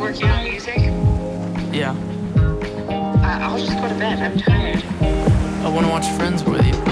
working on music? Yeah. I'll just go to bed. I'm tired. I want to watch Friends with you.